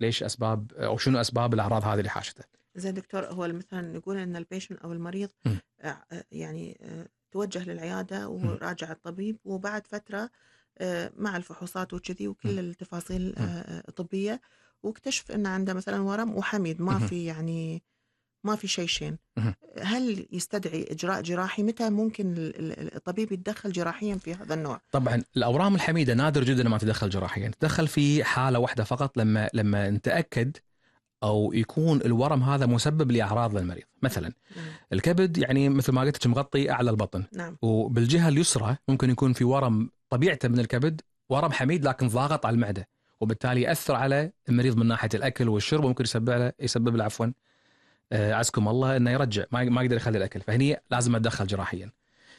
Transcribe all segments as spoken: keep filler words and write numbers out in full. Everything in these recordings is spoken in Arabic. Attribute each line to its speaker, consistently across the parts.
Speaker 1: ليش أسباب أو شنو أسباب الأعراض هذه اللي حاشته.
Speaker 2: زين دكتور، هو مثلا نقول إن البيشن أو المريض
Speaker 1: م.
Speaker 2: يعني توجه للعيادة وراجع الطبيب، وبعد فترة مع الفحوصات وكذي وكل التفاصيل الطبية واكتشف إنه عنده مثلا ورم وحميد، ما في يعني ما في شيء شين، هل يستدعي إجراء جراحي؟ متى ممكن الطبيب يتدخل جراحيا في هذا النوع؟
Speaker 1: طبعا الأورام الحميدة نادر جدا ما تدخل جراحيا، تدخل في حالة واحدة فقط، لما لما نتأكد أو يكون الورم هذا مسبب لأعراض للمريض. مثلا
Speaker 2: نعم.
Speaker 1: الكبد يعني مثل ما قلت مغطي أعلى البطن،
Speaker 2: نعم.
Speaker 1: وبالجهة اليسرى ممكن يكون في ورم طبيعته من الكبد ورم حميد لكن ضاغط على المعدة، وبالتالي يأثر على المريض من ناحية الأكل والشرب، وممكن يسبب له يسبب له عفوا آه عزكم الله إنه يرجع ما ما يقدر يخلي الأكل، فهني لازم أتدخل جراحيا.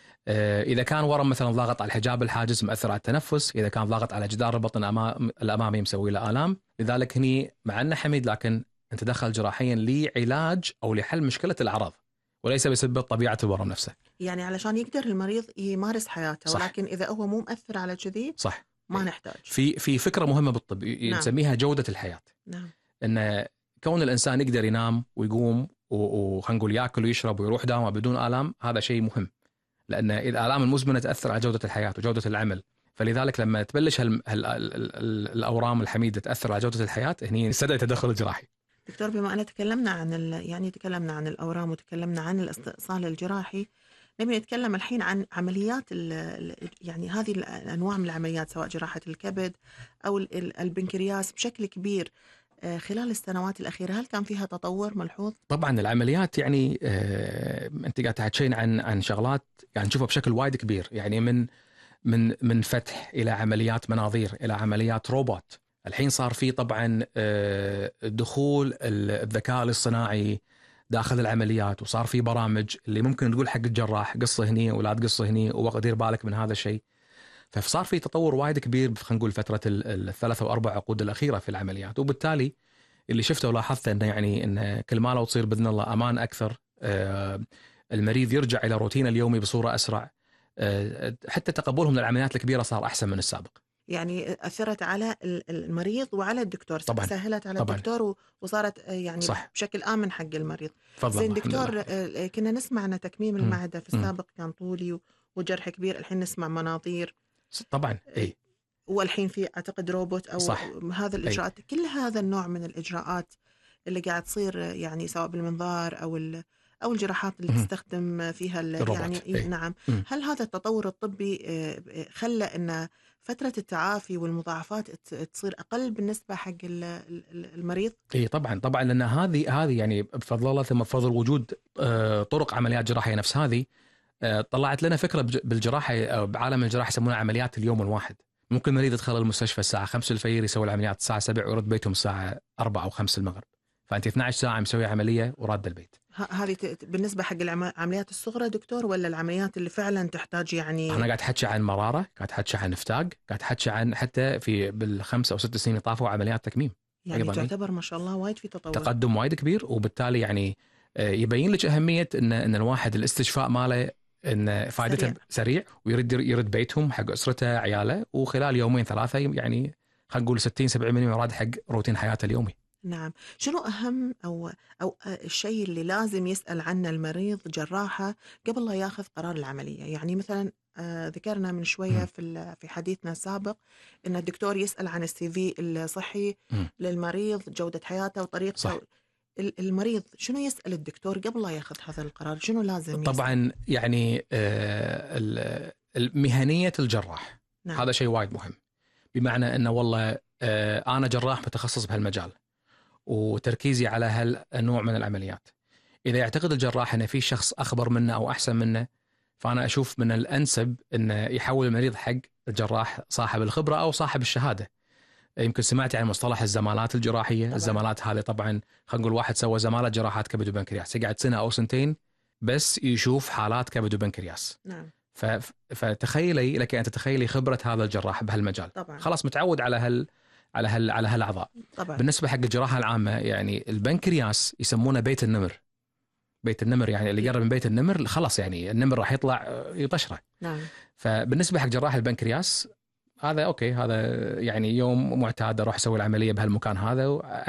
Speaker 1: آه إذا كان ورم مثلا ضاغط على الحجاب الحاجز مأثر على التنفس، إذا كان ضاغط على جدار البطن أمام الأمامي مسوي له آلام، لذلك هني مع أنه حميد لكن نتدخل جراحيا لعلاج أو لحل مشكلة الأعراض وليس بسبب طبيعة الورم نفسه.
Speaker 2: يعني علشان يقدر المريض يمارس حياته. صح. ولكن إذا هو مو مؤثر على كذي
Speaker 1: صح
Speaker 2: ما نحتاج.
Speaker 1: في في فكرة مهمة بالطب نسميها نعم. جودة الحياة.
Speaker 2: نعم.
Speaker 1: إن كون الإنسان يقدر ينام ويقوم وخلينا نقول يأكل ويشرب ويروح دوامه بدون آلام، هذا شيء مهم، لأن الآلام المزمنة تأثر على جودة الحياة وجودة العمل. فلذلك لما تبلش هال... هال... الأورام الحميدة تأثر على جودة الحياة، هني يستدعي تدخل الجراحي.
Speaker 2: دكتور، بما أن تكلمنا عن ال... يعني تكلمنا عن الأورام وتكلمنا عن الاستئصال الجراحي، نبي نتكلم الحين عن عمليات ال... يعني هذه الأنواع من العمليات، سواء جراحة الكبد أو البنكرياس بشكل كبير خلال السنوات الأخيرة، هل كان فيها تطور ملحوظ؟
Speaker 1: طبعا العمليات يعني آه، أنت قاعد تحكين عن عن شغلات يعني نشوفها بشكل وايد كبير، يعني من من من فتح إلى عمليات مناظير إلى عمليات روبوت. الحين صار في طبعا آه، دخول الذكاء الاصطناعي داخل العمليات، وصار في برامج اللي ممكن تقول حق الجراح قصة هني ولا تقصة هني ودير بالك من هذا الشيء. فصار في تطور وايد كبير خلينا نقول فترة الثلاث أو أربع عقود الأخيرة في العمليات، وبالتالي اللي شفته ولاحظته إنه يعني إن كل ما لو تصير بإذن الله أمان أكثر، المريض يرجع إلى روتينه اليومي بصورة أسرع، حتى تقبلهم للعمليات الكبيرة صار أحسن من السابق. يعني
Speaker 2: أثرت على المريض وعلى الدكتور،
Speaker 1: طبعاً.
Speaker 2: سهلت على
Speaker 1: طبعاً.
Speaker 2: الدكتور وصارت يعني
Speaker 1: صح.
Speaker 2: بشكل آمن حق المريض.
Speaker 1: فضل
Speaker 2: زين دكتور، كنا نسمع أن تكميم المعدة في السابق كان طولي وجرح كبير، الحين نسمع مناظير.
Speaker 1: طبعا اي
Speaker 2: والحين في اعتقد روبوت او
Speaker 1: صح.
Speaker 2: هذا الاجراءات أي. كل هذا النوع من الاجراءات اللي قاعد تصير يعني سواء بالمنظار او او الجراحات اللي م- تستخدم فيها يعني أي. نعم م- هل هذا التطور الطبي خلى ان فترة التعافي والمضاعفات تصير اقل بالنسبة حق المريض؟
Speaker 1: اي طبعا طبعا لان هذه هذه يعني بفضل الله ثم بفضل وجود طرق عمليات جراحية نفس هذه، طلعت لنا فكرة بالجراحة بعالم الجراحة يسمونها عمليات اليوم الواحد. ممكن مريض يدخل المستشفى الساعة خمسة الفجر يسوي العمليات الساعة سبعة ويرد بيتهم الساعة أربعة أو خمسة المغرب، فأنت اثنتي عشرة ساعة مسوي عملية وراد البيت.
Speaker 2: هذه بالنسبة حق العمليات الصغرى دكتور، ولا العمليات اللي فعلا تحتاج يعني؟
Speaker 1: أنا قاعد أحكي عن مرارة، قاعد أحكي عن افتاق، قاعد أحكي عن حتى في بالخمس أو ست سنين طافوا عمليات تكميم،
Speaker 2: يعني تعتبر ما شاء الله وايد في تطور،
Speaker 1: تقدم وايد كبير. وبالتالي يعني يبين لك أهمية إن إن الواحد الاستشفاء ماله إن فائدته سريع, سريع ويرد يرد بيتهم حق أسرته عياله، وخلال يومين ثلاثة يعني خلينا نقول ستين سبعين بالمئة راد حق روتين حياته اليومي.
Speaker 2: نعم. شنو أهم أو أو الشيء اللي لازم يسأل عنه المريض جراحة قبل لا ياخذ قرار العملية؟ يعني مثلا آه ذكرنا من شوية م. في في حديثنا السابق إن الدكتور يسأل عن السي في الصحي م. للمريض، جودة حياته وطريقته. صح. المريض شنو يسأل الدكتور قبل لا ياخذ هذا القرار؟ شنو لازم يسأل؟
Speaker 1: طبعا يعني آه مهنية الجراح. نعم. هذا شيء وايد مهم، بمعنى أنه والله آه أنا جراح متخصص بهالمجال وتركيزي على هالنوع من العمليات. إذا يعتقد الجراح أن في شخص أخبر منه أو أحسن منه، فأنا أشوف من الأنسب أنه يحول المريض حق الجراح صاحب الخبرة أو صاحب الشهادة. يمكن سمعتي عن مصطلح الزمالات الجراحية. طبعا. الزمالات هذه طبعا خلينا نقول واحد سوى زمالة جراحات كبد وبنكرياس، يقعد سنة أو سنتين بس يشوف حالات كبد وبنكرياس.
Speaker 2: نعم.
Speaker 1: ف... فتخيلي لك أن تتخيلي خبرة هذا الجراح بهالمجال.
Speaker 2: طبعا.
Speaker 1: خلاص متعود على هال على هال على هالأعضاء.
Speaker 2: طبعا.
Speaker 1: بالنسبة حق الجراحة العامة يعني البنكرياس يسمونه بيت النمر. بيت النمر يعني اللي قرب من بيت النمر خلاص يعني النمر راح يطلع يطشره.
Speaker 2: نعم.
Speaker 1: فبالنسبة حق جراح البنكرياس هذا أوكي، هذا يعني يوم معتاد أروح أسوي العملية بهالمكان هذا